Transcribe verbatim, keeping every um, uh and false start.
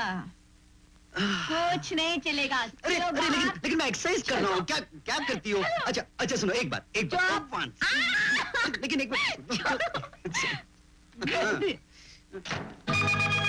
कुछ नहीं चलेगा। अरे, अरे लेकिन लेकिन मैं एक्सरसाइज कर रहा हूँ। क्या क्या करती हो? अच्छा अच्छा सुनो एक बात एक बात। लेकिन एक बात